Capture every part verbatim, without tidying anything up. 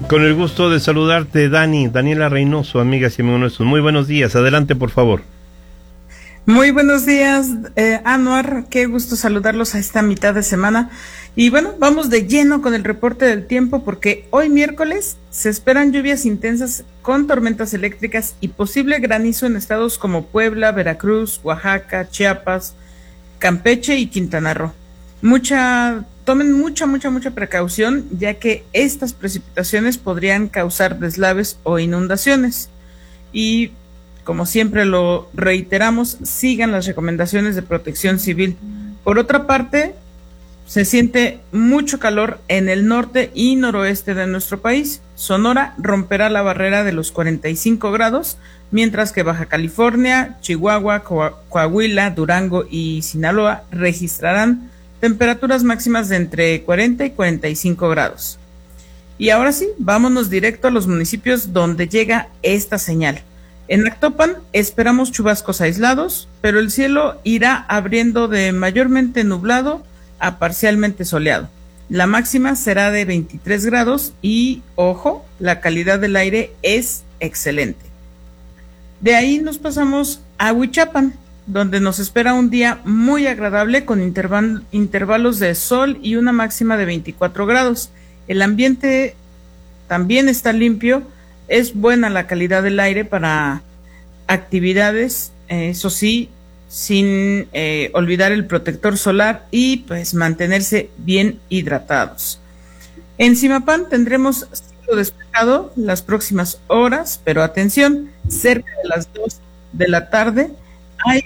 Con el gusto de saludarte, Dani, Daniela Reynoso, amigas y amigos nuestros. Muy buenos días, adelante por favor. Muy buenos días, eh, Anuar, qué gusto saludarlos a esta mitad de semana. Y bueno, vamos de lleno con el reporte del tiempo porque hoy miércoles se esperan lluvias intensas con tormentas eléctricas y posible granizo en estados como Puebla, Veracruz, Oaxaca, Chiapas, Campeche y Quintana Roo. Mucha, tomen mucha, mucha, mucha precaución, ya que estas precipitaciones podrían causar deslaves o inundaciones. Y como siempre lo reiteramos, sigan las recomendaciones de Protección Civil. Por otra parte, se siente mucho calor en el norte y noroeste de nuestro país. Sonora romperá la barrera de los cuarenta y cinco grados, mientras que Baja California, Chihuahua, Coahuila, Durango y Sinaloa registrarán temperaturas máximas de entre cuarenta y cuarenta y cinco grados. Y ahora sí, vámonos directo a los municipios donde llega esta señal. En Actopan esperamos chubascos aislados, pero el cielo irá abriendo de mayormente nublado a parcialmente soleado. La máxima será de veintitrés grados y, ojo, la calidad del aire es excelente. De ahí nos pasamos a Huichapan, donde nos espera un día muy agradable con interval, intervalos de sol y una máxima de veinticuatro grados. El ambiente también está limpio, es buena la calidad del aire para actividades, eh, eso sí, sin eh, olvidar el protector solar y pues mantenerse bien hidratados. En Zimapán tendremos cielo despejado las próximas horas, pero atención, cerca de las dos de la tarde hay...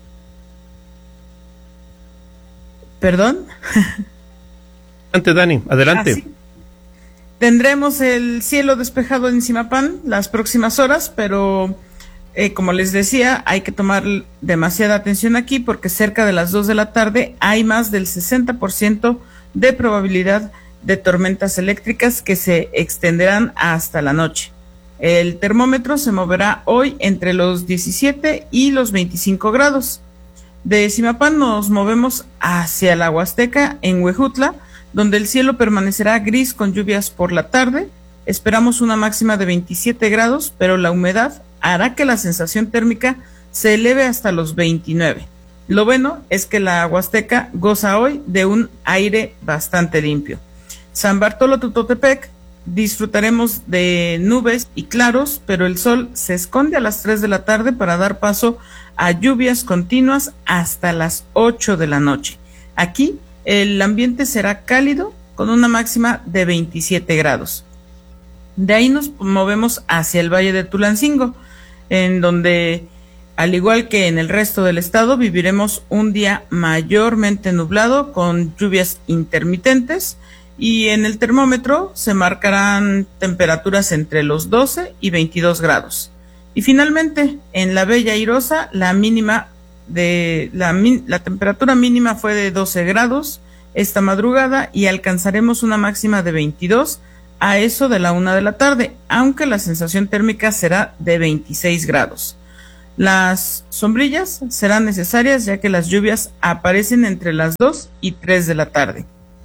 ¿Perdón? Adelante, Dani, adelante. Ah, sí. Tendremos el cielo despejado en Zimapán las próximas horas, pero eh, como les decía, hay que tomar demasiada atención aquí porque cerca de las dos de la tarde hay más del sesenta por ciento de probabilidad de tormentas eléctricas que se extenderán hasta la noche. El termómetro se moverá hoy entre los diecisiete y los veinticinco grados. De Zimapán nos movemos hacia la Huasteca en Huejutla, donde el cielo permanecerá gris con lluvias por la tarde. Esperamos una máxima de veintisiete grados, pero la humedad hará que la sensación térmica se eleve hasta los veintinueve. Lo bueno es que la Huasteca goza hoy de un aire bastante limpio. San Bartolo Tutotepec, disfrutaremos de nubes y claros, pero el sol se esconde a las tres de la tarde para dar paso a lluvias continuas hasta las ocho de la noche. Aquí el ambiente será cálido con una máxima de veintisiete grados. De ahí nos movemos hacia el Valle de Tulancingo, en donde, al igual que en el resto del estado, viviremos un día mayormente nublado con lluvias intermitentes y en el termómetro se marcarán temperaturas entre los doce y veintidós grados. Y finalmente, en la Bella Airosa, la mínima de la, la temperatura mínima fue de doce grados esta madrugada y alcanzaremos una máxima de veintidós a eso de la una de la tarde, aunque la sensación térmica será de veintiséis grados. Las sombrillas serán necesarias ya que las lluvias aparecen entre las dos y tres de la tarde.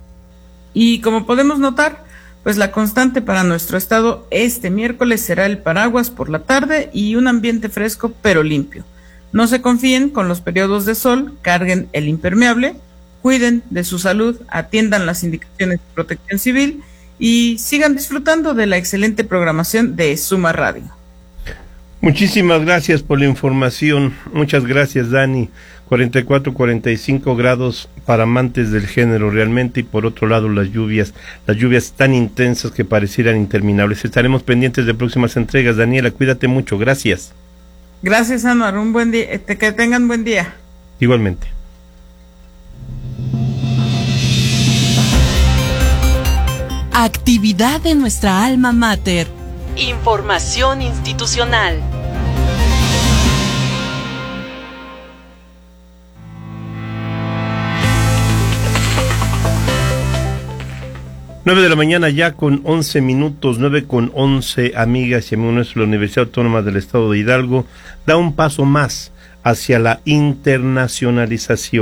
Y como podemos notar, pues la constante para nuestro estado este miércoles será el paraguas por la tarde y un ambiente fresco pero limpio. No se confíen con los periodos de sol, carguen el impermeable, cuiden de su salud, atiendan las indicaciones de Protección Civil y sigan disfrutando de la excelente programación de Suma Radio. Muchísimas gracias por la información. Muchas gracias, Dani. cuarenta y cuatro, cuarenta y cinco grados para amantes del género realmente, y por otro lado las lluvias, las lluvias tan intensas que parecieran interminables. Estaremos pendientes de próximas entregas. Daniela, cuídate mucho. Gracias. Gracias, Anuar. Un buen día. Que tengan buen día. Igualmente. Actividad de nuestra alma mater. Información institucional. Nueve de la mañana ya con once minutos, nueve con once, amigas y amigos nuestros. La Universidad Autónoma del Estado de Hidalgo da un paso más hacia la internacionalización.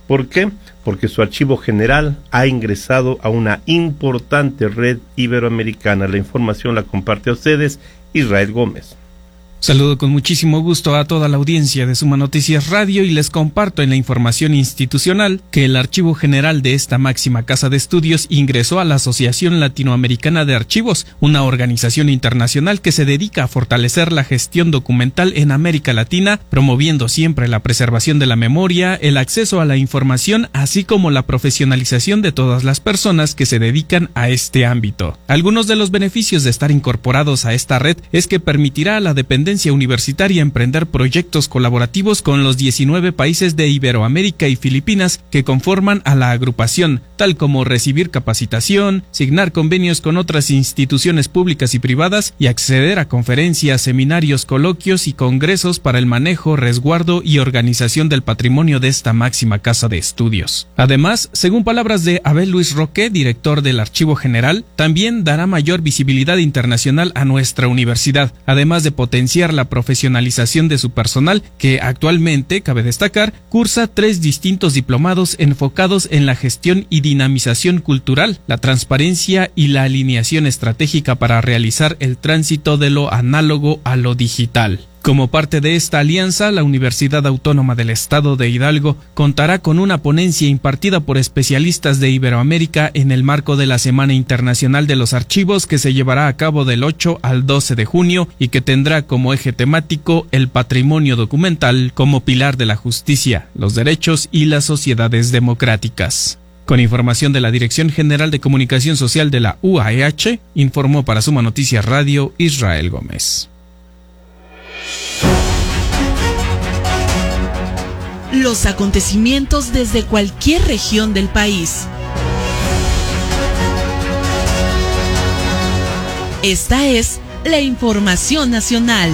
¿Por qué? Porque su archivo general ha ingresado a una importante red iberoamericana. La información la comparte a ustedes Israel Gómez. Saludo con muchísimo gusto a toda la audiencia de Suma Noticias Radio y les comparto en la información institucional que el Archivo General de esta máxima casa de estudios ingresó a la Asociación Latinoamericana de Archivos, una organización internacional que se dedica a fortalecer la gestión documental en América Latina, promoviendo siempre la preservación de la memoria, el acceso a la información, así como la profesionalización de todas las personas que se dedican a este ámbito. Algunos de los beneficios de estar incorporados a esta red es que permitirá a la dependencia universitaria emprender proyectos colaborativos con los diecinueve países de Iberoamérica y Filipinas que conforman a la agrupación, tal como recibir capacitación, signar convenios con otras instituciones públicas y privadas y acceder a conferencias, seminarios, coloquios y congresos para el manejo, resguardo y organización del patrimonio de esta máxima casa de estudios. Además, según palabras de Abel Luis Roque, director del Archivo General, también dará mayor visibilidad internacional a nuestra universidad, además de potenciar la profesionalización de su personal, que actualmente, cabe destacar, cursa tres distintos diplomados enfocados en la gestión y dinamización cultural, la transparencia y la alineación estratégica para realizar el tránsito de lo análogo a lo digital. Como parte de esta alianza, la Universidad Autónoma del Estado de Hidalgo contará con una ponencia impartida por especialistas de Iberoamérica en el marco de la Semana Internacional de los Archivos, que se llevará a cabo del ocho al doce de junio y que tendrá como eje temático el patrimonio documental como pilar de la justicia, los derechos y las sociedades democráticas. Con información de la Dirección General de Comunicación Social de la U A E H, informó para Suma Noticias Radio Israel Gómez. Los acontecimientos desde cualquier región del país. Esta es la información nacional.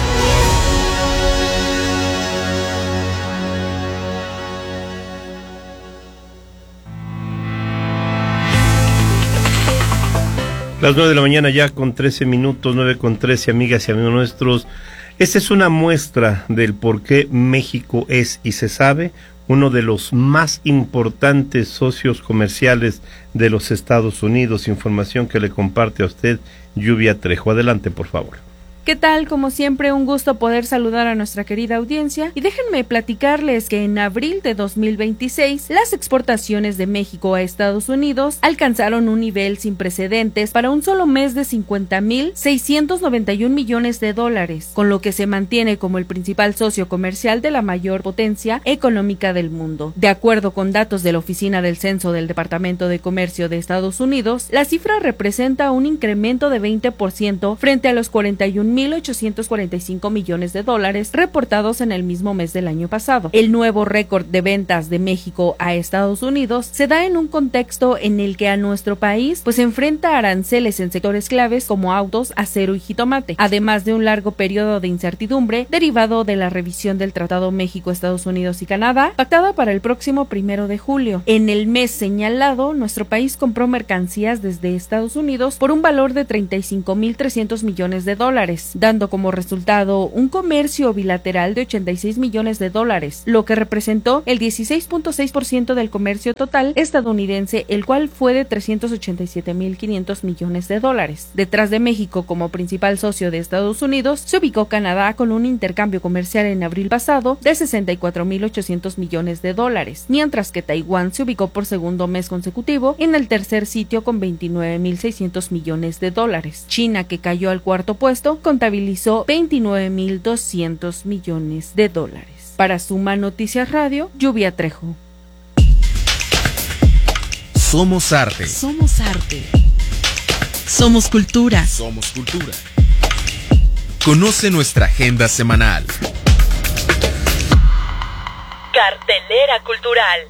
Las nueve de la mañana ya con trece minutos, nueve con trece, amigas y amigos nuestros. Esta es una muestra del por qué México es, y se sabe, uno de los más importantes socios comerciales de los Estados Unidos. Información que le comparte a usted Lluvia Trejo. Adelante, por favor. ¿Qué tal? Como siempre, un gusto poder saludar a nuestra querida audiencia y déjenme platicarles que en abril de dos mil veintiséis las exportaciones de México a Estados Unidos alcanzaron un nivel sin precedentes para un solo mes de cincuenta mil seiscientos noventa y un millones de dólares, con lo que se mantiene como el principal socio comercial de la mayor potencia económica del mundo. De acuerdo con datos de la Oficina del Censo del Departamento de Comercio de Estados Unidos, la cifra representa un incremento de veinte por ciento frente a los cuarenta y un mil ochocientos cuarenta y cinco millones de dólares reportados en el mismo mes del año pasado. El nuevo récord de ventas de México a Estados Unidos se da en un contexto en el que a nuestro país pues enfrenta aranceles en sectores claves como autos, acero y jitomate, además de un largo periodo de incertidumbre derivado de la revisión del Tratado México, Estados Unidos y Canadá, pactada para el próximo primero de julio. En el mes señalado, nuestro país compró mercancías desde Estados Unidos por un valor de treinta y cinco mil trescientos millones de dólares, dando como resultado un comercio bilateral de ochenta y seis millones de dólares, lo que representó el dieciséis punto seis por ciento del comercio total estadounidense, el cual fue de trescientos ochenta y siete mil quinientos millones de dólares. Detrás de México como principal socio de Estados Unidos se ubicó Canadá con un intercambio comercial en abril pasado de sesenta y cuatro mil ochocientos millones de dólares, mientras que Taiwán se ubicó por segundo mes consecutivo en el tercer sitio con veintinueve mil seiscientos millones de dólares. China, que cayó al cuarto puesto, contabilizó veintinueve mil doscientos millones de dólares. Para Suma Noticias Radio, Lluvia Trejo. Somos arte. Somos arte. Somos cultura. Somos cultura. Conoce nuestra agenda semanal. Cartelera cultural.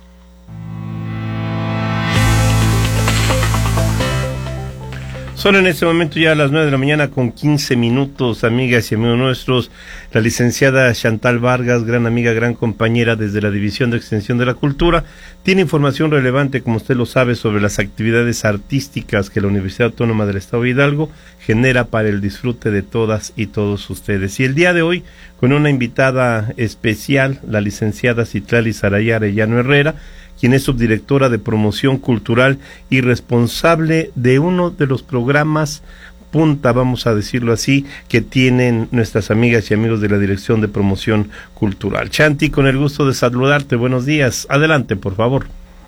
Son en este momento ya a las nueve de la mañana con quince minutos, amigas y amigos nuestros. La licenciada Chantal Vargas, gran amiga, gran compañera desde la División de Extensión de la Cultura, tiene información relevante, como usted lo sabe, sobre las actividades artísticas que la Universidad Autónoma del Estado de Hidalgo genera para el disfrute de todas y todos ustedes. Y el día de hoy, con una invitada especial, la licenciada Citlali Saray Arellano Herrera, quien es subdirectora de Promoción Cultural y responsable de uno de los programas punta, vamos a decirlo así, que tienen nuestras amigas y amigos de la Dirección de Promoción Cultural. Chanti, con el gusto de saludarte, buenos días. Adelante, por favor.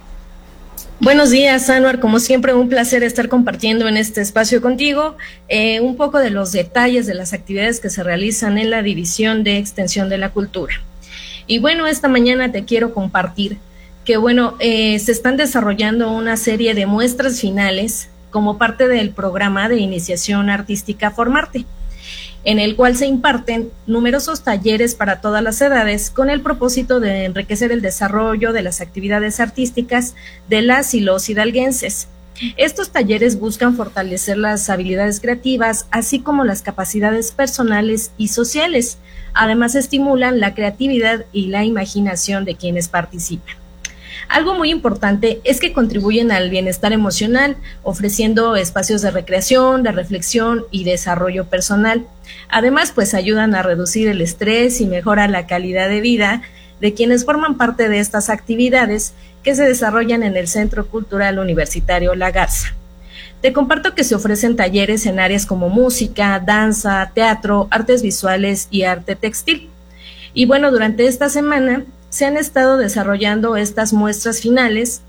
Buenos días, Anuar. Como siempre, un placer estar compartiendo en este espacio contigo eh, un poco de los detalles de las actividades que se realizan en la División de Extensión de la Cultura. Y bueno, esta mañana te quiero compartir que bueno, eh, se están desarrollando una serie de muestras finales como parte del programa de iniciación artística Formarte, en el cual se imparten numerosos talleres para todas las edades con el propósito de enriquecer el desarrollo de las actividades artísticas de las y los hidalguenses. Estos talleres buscan fortalecer las habilidades creativas, así como las capacidades personales y sociales. Además, estimulan la creatividad y la imaginación de quienes participan. Algo muy importante es que contribuyen al bienestar emocional, ofreciendo espacios de recreación, de reflexión y desarrollo personal. Además, pues ayudan a reducir el estrés y mejoran la calidad de vida de quienes forman parte de estas actividades que se desarrollan en el Centro Cultural Universitario La Garza. Te comparto que se ofrecen talleres en áreas como música, danza, teatro, artes visuales y arte textil. Y bueno, durante esta semana se han estado desarrollando estas muestras finales.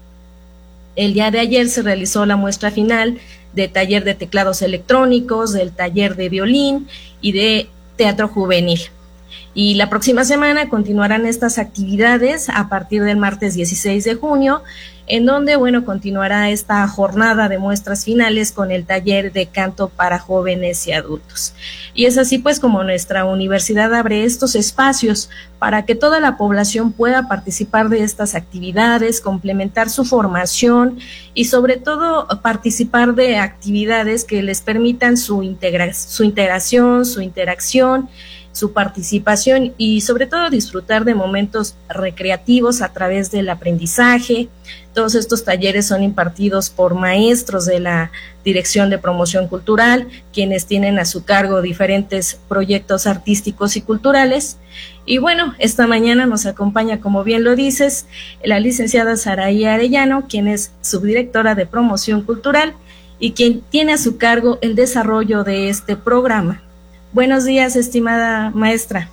El día de ayer se realizó la muestra final de taller de teclados electrónicos, del taller de violín y de teatro juvenil. Y la próxima semana continuarán estas actividades a partir del martes dieciséis de junio, en donde, bueno, continuará esta jornada de muestras finales con el taller de canto para jóvenes y adultos. Y es así pues como nuestra universidad abre estos espacios para que toda la población pueda participar de estas actividades, complementar su formación y sobre todo participar de actividades que les permitan su, integra- su integración, su interacción, su participación y sobre todo disfrutar de momentos recreativos a través del aprendizaje. Todos estos talleres son impartidos por maestros de la Dirección de Promoción Cultural, quienes tienen a su cargo diferentes proyectos artísticos y culturales. Y bueno, esta mañana nos acompaña, como bien lo dices, la licenciada Saray Arellano, quien es subdirectora de Promoción Cultural y quien tiene a su cargo el desarrollo de este programa. Buenos días, estimada maestra.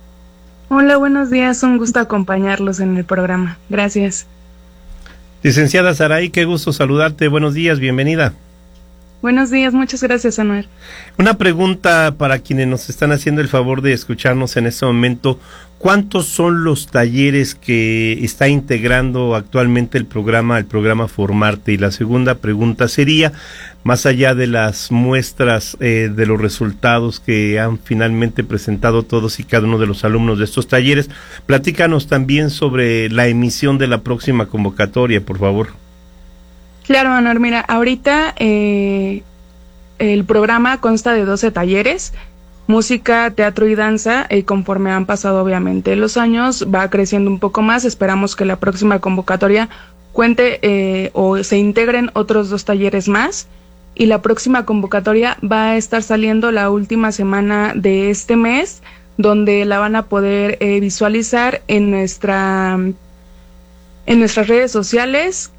Hola, buenos días, un gusto acompañarlos en el programa. Gracias. Licenciada Saray, qué gusto saludarte. Buenos días, bienvenida. Buenos días, muchas gracias, Anuar. Una pregunta para quienes nos están haciendo el favor de escucharnos en este momento. ¿Cuántos son los talleres que está integrando actualmente el programa, el programa Formarte? Y la segunda pregunta sería, más allá de las muestras eh, de los resultados que han finalmente presentado todos y cada uno de los alumnos de estos talleres, platícanos también sobre la emisión de la próxima convocatoria, por favor. Claro, Anuar, mira, ahorita eh, el programa consta de doce talleres, música, teatro y danza, y conforme han pasado obviamente los años va creciendo un poco más. Esperamos que la próxima convocatoria cuente eh, o se integren otros dos talleres más, y la próxima convocatoria va a estar saliendo la última semana de este mes, donde la van a poder eh, visualizar en nuestra en nuestras redes sociales,